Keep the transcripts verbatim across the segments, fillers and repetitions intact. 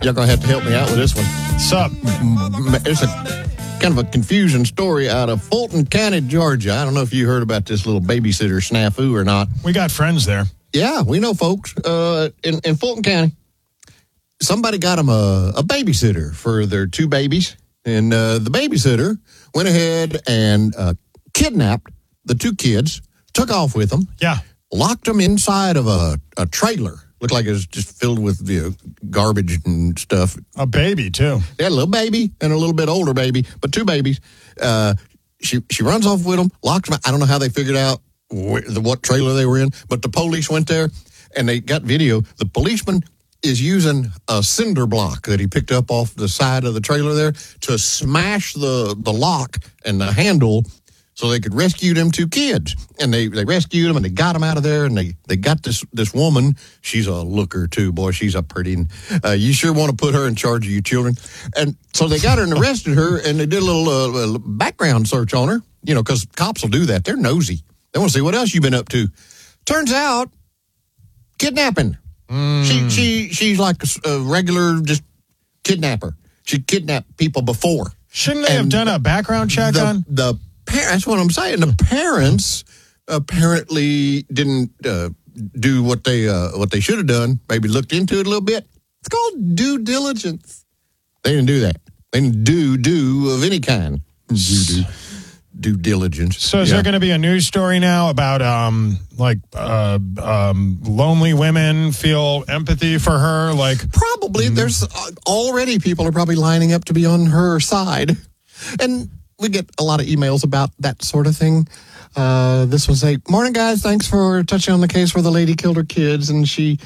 You're going to have to help me out with this one. What's up? It's a kind of a confusing story out of Fulton County, Georgia. I don't know if you heard about this little babysitter snafu or not. We got friends there. Yeah, we know folks uh, in, in Fulton County. Somebody got them a, a babysitter for their two babies, and uh, the babysitter went ahead and uh, kidnapped the two kids, took off with them, yeah, locked them inside of a, a trailer. Looked like it was just filled with you know, garbage and stuff. A baby, too. They had a little baby and a little bit older baby, but two babies. Uh, she she runs off with them, locks them. I don't know how they figured out wh- the, what trailer they were in, but the police went there, and they got video. The policeman is using a cinder block that he picked up off the side of the trailer there to smash the, the lock and the handle so they could rescue them two kids. And they, they rescued them, and they got them out of there, and they, they got this this woman. She's a looker, too. Boy, she's a pretty. Uh, you sure want to put her in charge of you children. And so they got her and arrested her, and they did a little uh, background search on her, you know, because cops will do that. They're nosy. They want to see what else you've been up to. Turns out, kidnapping. Mm. She she She's like a, a regular just kidnapper. She kidnapped people before. Shouldn't they and have done a background check the, on? The That's what I'm saying. The parents apparently didn't uh, do what they uh, what they should have done. Maybe looked into it a little bit. It's called due diligence. They didn't do that. They didn't do do of any kind. Do do due diligence. So is yeah. there going to be a news story now about um like uh, um lonely women feel empathy for her? Like probably mm-hmm. there's uh, already people are probably lining up to be on her side, and we get a lot of emails about that sort of thing. Uh, this was a morning, guys. Thanks for touching on the case where the lady killed her kids, and she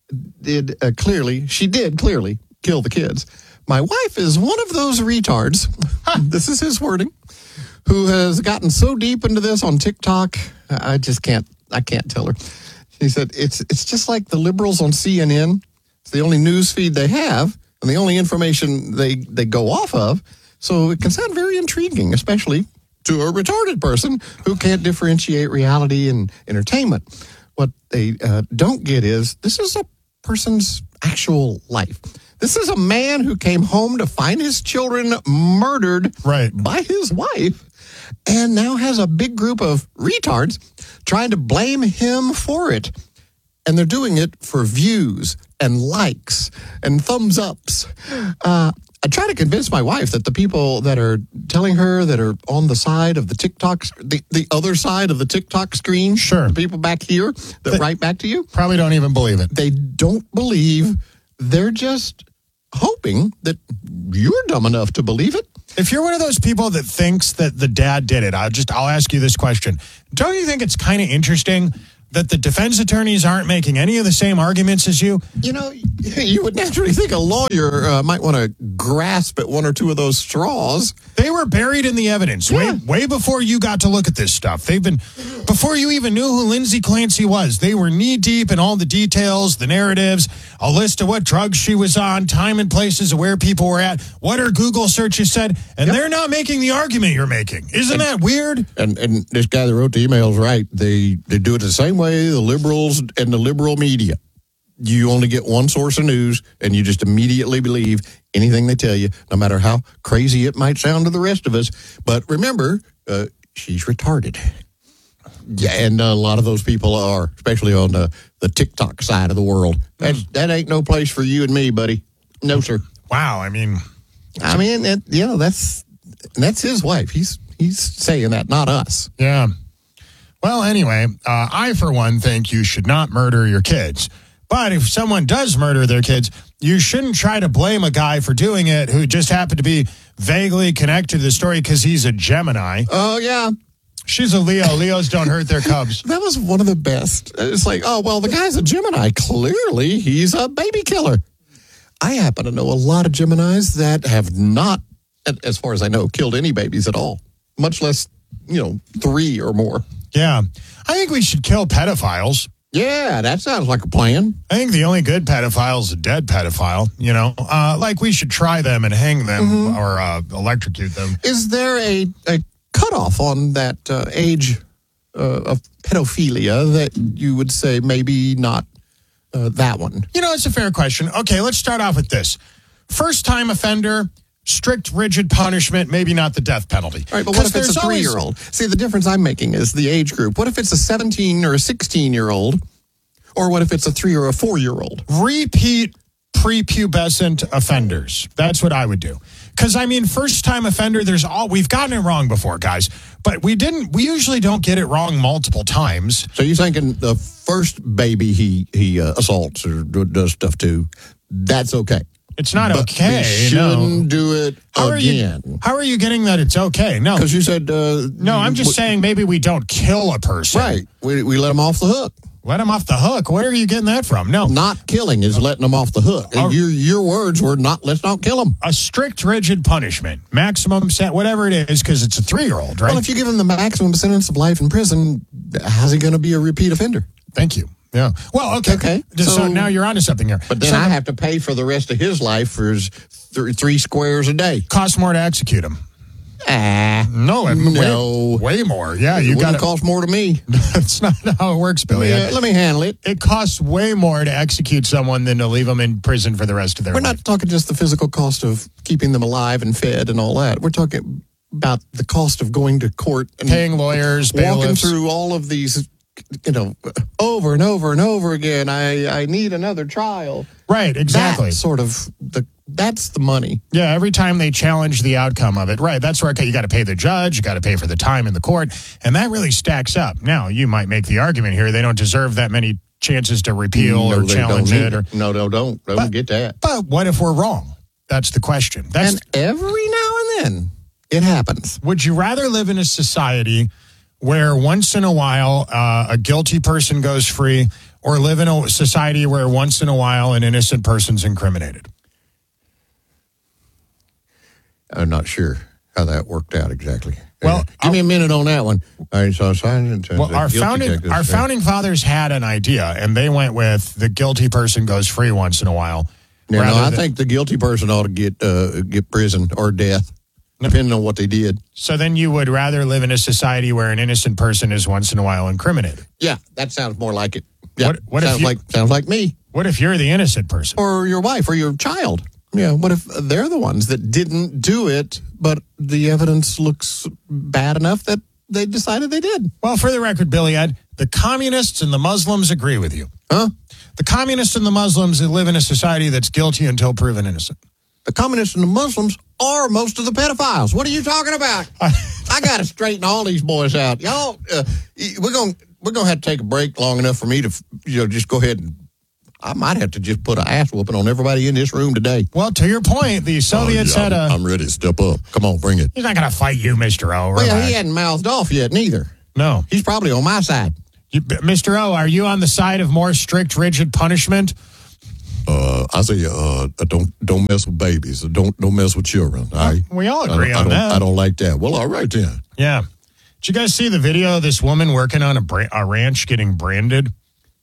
did uh, clearly, she did clearly kill the kids. My wife is one of those retards. This is his wording, who has gotten so deep into this on TikTok. I just can't, I can't tell her. She said, it's, it's just like the liberals on C N N. It's the only news feed they have and the only information they, they go off of. So it can sound very intriguing, especially to a retarded person who can't differentiate reality and entertainment. What they uh, don't get is this is a person's actual life. This is a man who came home to find his children murdered right. by his wife and now has a big group of retards trying to blame him for it. And they're doing it for views and likes and thumbs ups. Uh, I try to convince my wife that the people that are telling her that are on the side of the TikTok, the, the other side of the TikTok screen, sure, the people back here that they write back to you, probably don't even believe it. They don't believe. They're just hoping that you're dumb enough to believe it. If you're one of those people that thinks that the dad did it, I'll just I'll ask you this question. Don't you think it's kind of interesting that the defense attorneys aren't making any of the same arguments as you? You know, you would naturally think a lawyer uh, might want to grasp at one or two of those straws. They were buried in the evidence yeah. way way before you got to look at this stuff. They've been, before you even knew who Lindsay Clancy was, they were knee-deep in all the details, the narratives, a list of what drugs she was on, time and places of where people were at, what her Google searches said, and yep. they're not making the argument you're making. Isn't and, that weird? And and this guy that wrote the email is right. They, they do it the same way the liberals and the liberal media. You only get one source of news, and you just immediately believe anything they tell you, no matter how crazy it might sound to the rest of us. But remember, uh, she's retarded. Yeah, and a lot of those people are, especially on the, the TikTok side of the world. That's, that ain't no place for you and me, buddy. No, sir. Wow, I mean... I mean, it, you know, that's that's his wife. He's, he's saying that, not us. Yeah. Well, anyway, uh, I, for one, think you should not murder your kids. But if someone does murder their kids, you shouldn't try to blame a guy for doing it who just happened to be vaguely connected to the story because he's a Gemini. Oh, yeah. She's a Leo. Leos don't hurt their cubs. That was one of the best. It's like, oh, well, the guy's a Gemini. Clearly, he's a baby killer. I happen to know a lot of Geminis that have not, as far as I know, killed any babies at all, much less, you know, three or more. Yeah. I think we should kill pedophiles. Yeah, that sounds like a plan. I think the only good pedophile is a dead pedophile, you know. Uh, like, we should try them and hang them mm-hmm. or uh, electrocute them. Is there a, a cutoff on that uh, age uh, of pedophilia that you would say maybe not uh, that one? You know, it's a fair question. Okay, let's start off with this. First-time offender, strict, rigid punishment, maybe not the death penalty. All right, but what if it's a always- three-year-old? See, the difference I'm making is the age group. What if it's a seventeen or a sixteen-year-old? Or what if it's a three or a four-year-old? Repeat prepubescent offenders. That's what I would do. Because, I mean, first-time offender, there's all, we've gotten it wrong before, guys. But we didn't, we usually don't get it wrong multiple times. So you're thinking the first baby he, he uh, assaults or do- does stuff to, that's okay? It's not But okay. we shouldn't no. do it How are again. you? How are you getting that it's okay? No, Because you said... Uh, no. I'm just w- saying maybe we don't kill a person. Right. We, we let them off the hook. Let them off the hook. Where are you getting that from? No, Not killing is letting them off the hook. And Oh. your, your words were not, let's not kill them. a strict, rigid punishment, maximum set, whatever it is, because it's a three-year-old, right? Well, if you give him the maximum sentence of life in prison, how's he going to be a repeat offender? Thank you. Yeah. Well, okay. Okay. So, So- now you're onto something here. But then so I have to pay for the rest of his life for his th- three squares a day. costs more to execute him. Ah, No, it- No. way, way more. Yeah, you it got wouldn't to. cost more to me. That's not how it works, Billy. Yeah, let me handle it. It costs way more to execute someone than to leave them in prison for the rest of their We're life. not talking just the physical cost of keeping them alive and fed and all that. We're talking about the cost of going to court and Paying lawyers, walking bailiffs. through all of these, you know, over and over and over again. I, I need another trial. Right, exactly. That sort of the that's the money. Yeah, every time they challenge the outcome of it. Right, that's where okay, you got to pay the judge, you got to pay for the time in the court, and that really stacks up. Now, you might make the argument here they don't deserve that many chances to repeal No, or they challenge don't it. need Or, it. No, no, don't. Don't But- get that. but what if we're wrong? That's the question. That's And every now and then it happens. Would you rather live in a society where once in a while uh, a guilty person goes free, or live in a society where once in a while an innocent person's incriminated? I'm not sure how that worked out exactly. Well, Uh, give me a minute on that one. All right, so sign Well, our founding our founding fathers had an idea, and they went with the guilty person goes free once in a while. Yeah, no, rather I than- think the guilty person ought to get uh, get prison or death, depending on what they did. So then you would rather live in a society where an innocent person is once in a while incriminated. Yeah, that sounds more like it. Yeah, What- what if sounds you- like sounds like me What if you're the innocent person? or your wife or your child. Yeah, what if they're the ones that didn't do it, but the evidence looks bad enough that they decided they did? Well, for the record, Billy Ed, the communists and the Muslims agree with you. Huh? The communists and the Muslims live in a society that's guilty until proven innocent. The communists and the Muslims are most of the pedophiles. What are you talking about? I got to straighten all these boys out, y'all. Uh, we're gonna we're gonna have to take a break long enough for me to, you know, just go ahead and. I might have to just put an ass whooping on everybody in this room today. Well, to your point, the Soviets had a. I'm ready to step up. Come on, bring it. He's not going to fight you, Mister O. Well, relax. he hadn't mouthed off yet, neither. No. He's probably on my side. You, Mister O, are you on the side of more strict, rigid punishment? Uh, I say, uh, don't don't mess with babies. Don't don't mess with children. All right? We all I agree don't- on I don't, that. I don't like that. Well, all right then. Yeah. Did you guys see the video of this woman working on a, bra- a ranch getting branded?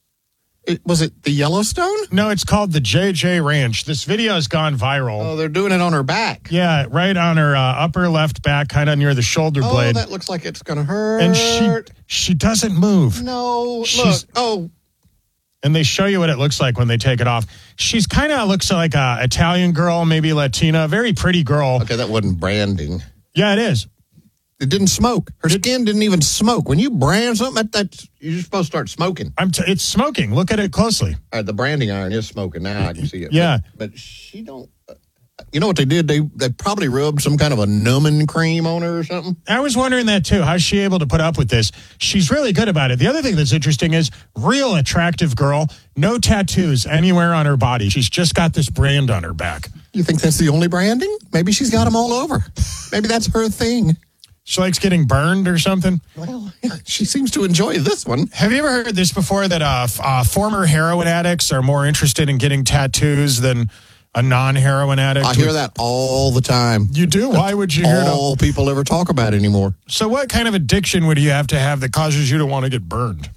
It, was it the Yellowstone? No, it's called the J J Ranch. This video has gone viral. Oh, they're doing it on her back. Yeah, right on her uh, upper left back, kind of near the shoulder Oh, blade. that looks like it's going to hurt. And she she doesn't move. No, She's- look. Oh, And they show you what it looks like when they take it off. She's kind of looks like a Italian girl, maybe Latina, very pretty girl. okay, that wasn't branding. Yeah, it is. It didn't smoke. Her skin didn't even smoke. When you brand something, that, that's, you're supposed to start smoking. I'm t- it's smoking. Look at it closely. Uh, the branding iron is smoking now. I can see it. Yeah. But, but she don't. Uh, you know what they did? They they probably rubbed some kind of a numbing cream on her or something. I was wondering that too. How's she able to put up with this? She's really good about it. The other thing that's interesting is real attractive girl, no tattoos anywhere on her body. She's just got this brand on her back. You think that's the only branding? Maybe she's got them all over. Maybe that's her thing. She likes getting burned or something. Well, yeah, she seems to enjoy this one. Have you ever heard this before that uh, f- uh, former heroin addicts are more interested in getting tattoos than a non-heroin addict? I hear that all the time. You do? Why would you hear All that? people ever talk about anymore. So what kind of addiction would you have to have that causes you to want to get burned?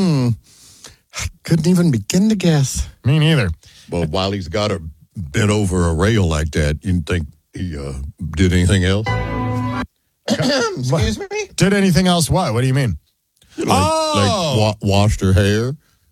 Couldn't even begin to guess. Me neither. Well, while he's got her bent over a rail like that, you think he uh, did anything else? Excuse me? Did anything else what? What do you mean? Like, Oh! like wa- washed her hair,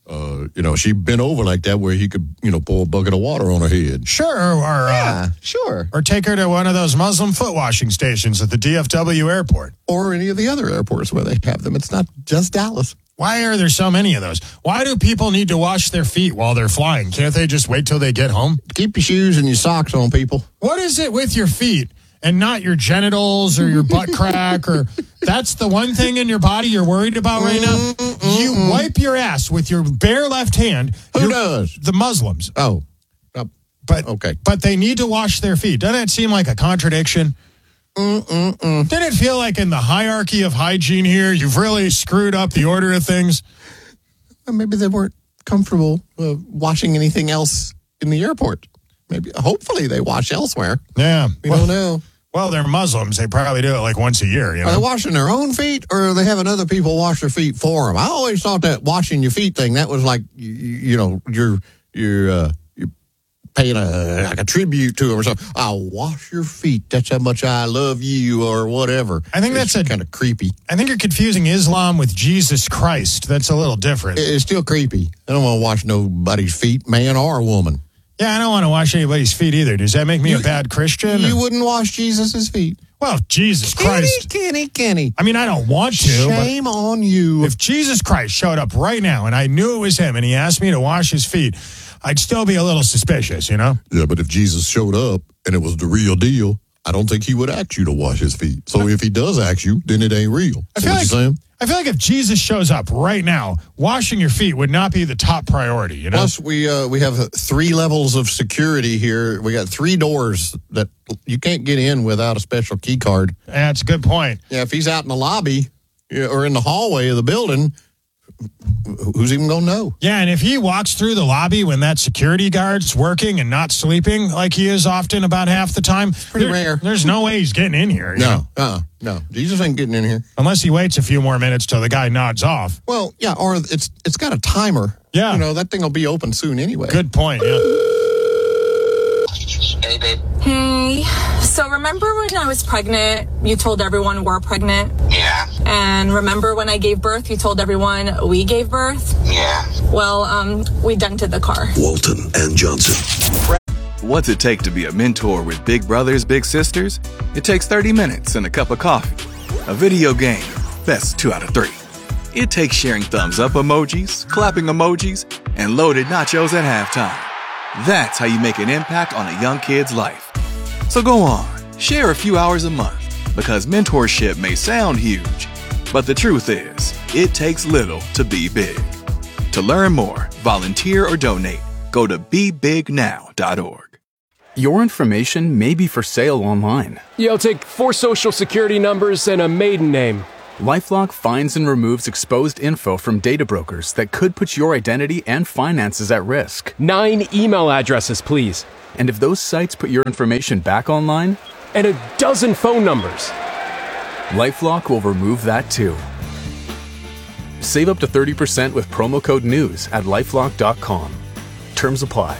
Uh, you know, she bent over like that where he could, you know, pour a bucket of water on her head. Sure, or uh, Yeah, sure. or take her to one of those Muslim foot washing stations at the D F W airport. Or any of the other airports where they have them. It's not just Dallas. Why are there so many of those? Why do people need to wash their feet while they're flying? Can't they just wait till they get home? Keep your shoes and your socks on, people. What is it with your feet and not your genitals or your butt crack? Or that's the one thing in your body you're worried about right now? Mm-mm-mm. You wipe your ass with your bare left hand. Who does? The Muslims. Oh. Uh, But, okay. but they need to wash their feet. Doesn't it seem like a contradiction? Mm-mm-mm. Didn't it feel like in the hierarchy of hygiene here, you've really screwed up the order of things? Well, maybe they weren't comfortable uh, washing anything else in the airport. Maybe, hopefully, they wash elsewhere. Yeah. We well, don't know. Well, they're Muslims. They probably do it like once a year, you Are they know? washing their own feet, or are they having other people wash their feet for them? I always thought that washing your feet thing, that was like, you, you know, you're you're uh, you're paying a like a tribute to them or something. I'll wash your feet. That's how much I love you, or whatever. I think It's that's a- kind of creepy. I think you're confusing Islam with Jesus Christ. That's a little different. It- It's still creepy. I don't want to wash nobody's feet, man or woman. Yeah, I don't want to wash anybody's feet either. Does that make me You- a bad Christian? You or- wouldn't wash Jesus' feet. Well, Jesus Christ. Kenny, Kenny, Kenny. I mean, I don't want to, but Shame on you. if Jesus Christ showed up right now and I knew it was him and he asked me to wash his feet, I'd still be a little suspicious, you know? Yeah, but if Jesus showed up and it was the real deal, I don't think he would ask you to wash his feet. So if he does ask you, then it ain't real. I See feel what like you're saying? I feel like if Jesus shows up right now, washing your feet would not be the top priority, you know? Plus, we uh, we have three levels of security here. We got three doors that you can't get in without a special key card. That's a good point. Yeah, if he's out in the lobby yeah, or in the hallway of the building, who's even going to know? Yeah, and if he walks through the lobby when that security guard's working and not sleeping like he is often about half the time, pretty rare. There's no way he's getting in here. you know? No, uh, no. Jesus ain't getting in here. Unless he waits a few more minutes till the guy nods off. Well, yeah, or it's it's got a timer. Yeah. You know, that thing will be open soon anyway. Good point, yeah. Hey, babe. Hey, so remember when I was pregnant, you told everyone we're pregnant? Yeah, And remember when I gave birth, you told everyone we gave birth? yeah. Well, um, we dented the car. Walton and Johnson. What's it take to be a mentor with big brothers, big sisters? It takes thirty minutes and a cup of coffee. A video game, that's two out of three. It takes sharing thumbs up emojis, clapping emojis, and loaded nachos at halftime. That's how you make an impact on a young kid's life. So go on, share a few hours a month, because mentorship may sound huge, but the truth is, it takes little to be big. To learn more, volunteer, or donate, go to be big now dot org. Your information may be for sale online. Yeah, I'll take four social security numbers and a maiden name. LifeLock finds and removes exposed info from data brokers that could put your identity and finances at risk. Nine email addresses, please. And if those sites put your information back online, And a dozen phone numbers. LifeLock will remove that too. Save up to thirty percent with promo code NEWS at lifelock dot com. Terms apply.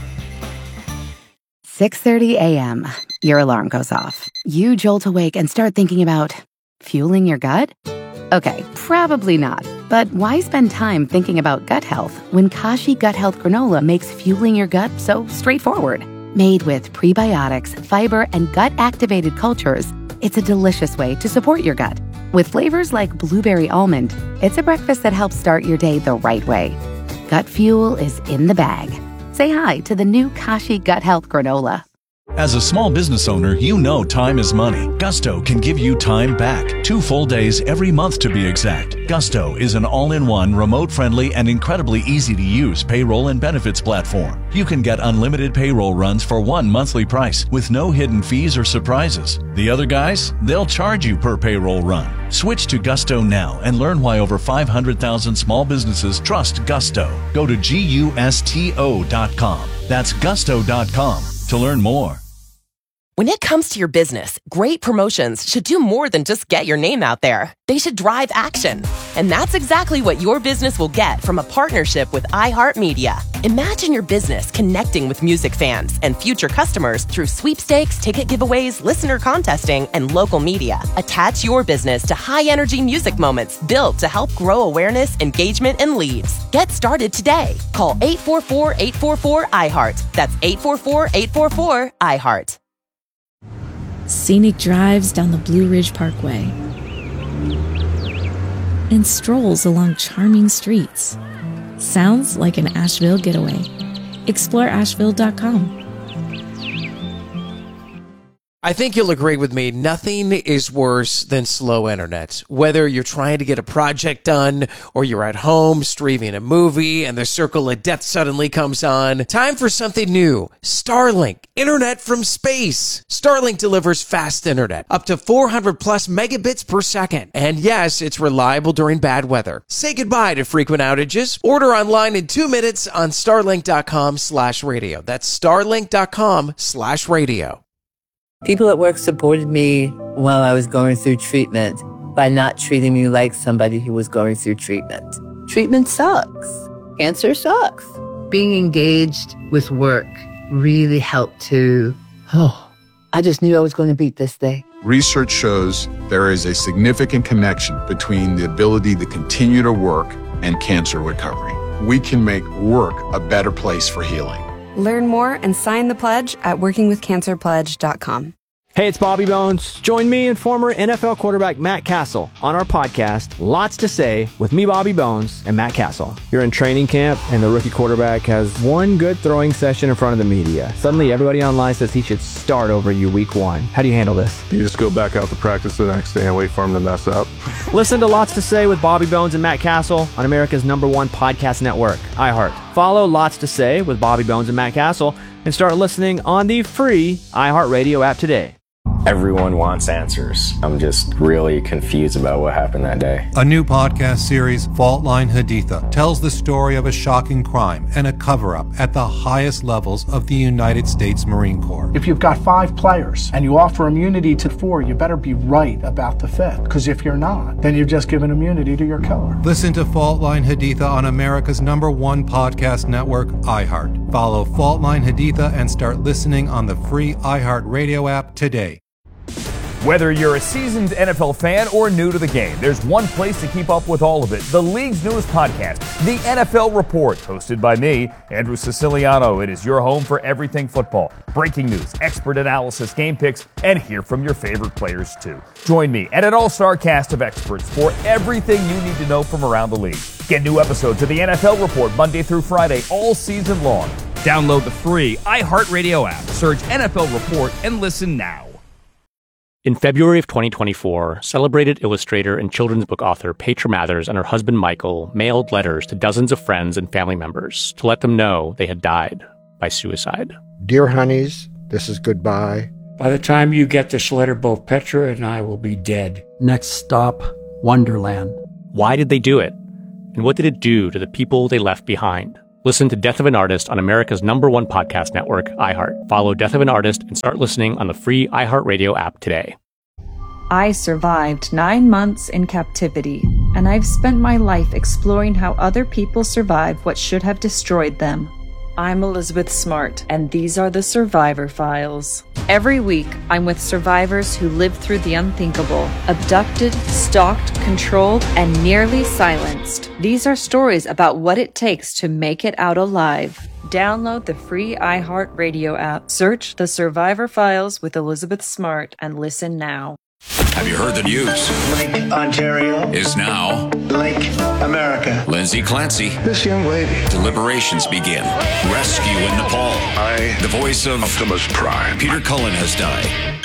six thirty a.m. Your alarm goes off. You jolt awake and start thinking about fueling your gut? Okay, probably not. But why spend time thinking about gut health when Kashi Gut Health Granola makes fueling your gut so straightforward? Made with prebiotics, fiber, and gut-activated cultures, it's a delicious way to support your gut. With flavors like blueberry almond, it's a breakfast that helps start your day the right way. Gut fuel is in the bag. Say hi to the new Kashi Gut Health Granola. As a small business owner, you know time is money. Gusto can give you time back. Two full days every month to be exact. Gusto is an all-in-one, remote-friendly, and incredibly easy-to-use payroll and benefits platform. You can get unlimited payroll runs for one monthly price with no hidden fees or surprises. The other guys, they'll charge you per payroll run. Switch to Gusto now and learn why over five hundred thousand small businesses trust Gusto. Go to gusto dot com. That's gusto dot com to learn more. When it comes to your business, great promotions should do more than just get your name out there. They should drive action. And that's exactly what your business will get from a partnership with iHeartMedia. Imagine your business connecting with music fans and future customers through sweepstakes, ticket giveaways, listener contesting, and local media. Attach your business to high-energy music moments built to help grow awareness, engagement, and leads. Get started today. Call eight four four, eight four four, I heart. That's eight four four, eight four four, I heart. Scenic drives down the Blue Ridge Parkway and strolls along charming streets. Sounds like an Asheville getaway. Explore Asheville dot com. I think you'll agree with me, nothing is worse than slow internet. Whether you're trying to get a project done or you're at home streaming a movie and the circle of death suddenly comes on, time for something new. Starlink, internet from space. Starlink delivers fast internet, up to four hundred plus megabits per second. And yes, it's reliable during bad weather. Say goodbye to frequent outages. Order online in two minutes on starlink.com slash radio. That's starlink.com slash radio. People at work supported me while I was going through treatment by not treating me like somebody who was going through treatment. Treatment sucks. Cancer sucks. Being engaged with work really helped to, oh, I just knew I was going to beat this thing. Research shows there is a significant connection between the ability to continue to work and cancer recovery. We can make work a better place for healing. Learn more and sign the pledge at working with cancer pledge dot com. Hey, it's Bobby Bones. Join me and former N F L quarterback Matt Castle on our podcast, Lots to Say, with me, Bobby Bones, and Matt Castle. You're in training camp, and the rookie quarterback has one good throwing session in front of the media. Suddenly, everybody online says he should start over you week one. How do you handle this? You just go back out to practice the next day and wait for him to mess up. Listen to Lots to Say with Bobby Bones and Matt Castle on America's number one podcast network, iHeart. Follow Lots to Say with Bobby Bones and Matt Castle and start listening on the free iHeartRadio app today. Everyone wants answers. I'm just really confused about what happened that day. A new podcast series, Fault Line Haditha, tells the story of a shocking crime and a cover-up at the highest levels of the United States Marine Corps. If you've got five players and you offer immunity to four, you better be right about the fifth. Because if you're not, then you've just given immunity to your killer. Listen to Fault Line Haditha on America's number one podcast network, iHeart. Follow Fault Line Haditha and start listening on the free iHeart Radio app today. Whether you're a seasoned N F L fan or new to the game, there's one place to keep up with all of it. The league's newest podcast, The N F L Report, hosted by me, Andrew Siciliano. It is your home for everything football. Breaking news, expert analysis, game picks, and hear from your favorite players too. Join me and an all-star cast of experts for everything you need to know from around the league. Get new episodes of The N F L Report Monday through Friday all season long. Download the free iHeartRadio app, search N F L Report, and listen now. In February of twenty twenty-four, celebrated illustrator and children's book author Petra Mathers and her husband Michael mailed letters to dozens of friends and family members to let them know they had died by suicide. Dear honeys, this is goodbye. By the time you get this letter, both Petra and I will be dead. Next stop, Wonderland. Why did they do it? And what did it do to the people they left behind? Listen to Death of an Artist on America's number one podcast network, iHeart. Follow Death of an Artist and start listening on the free iHeartRadio app today. I survived nine months in captivity, and I've spent my life exploring how other people survive what should have destroyed them. I'm Elizabeth Smart, and these are the Survivor Files. Every week, I'm with survivors who lived through the unthinkable, abducted, stalked, controlled, and nearly silenced. These are stories about what it takes to make it out alive. Download the free iHeartRadio app, search The Survivor Files with Elizabeth Smart, and listen now. Have you heard the news? Lake Ontario is now Lake America. Lindsay Clancy. This young lady. Deliberations begin. Rescue in Nepal. I, the voice of Optimus Prime. Peter Cullen has died.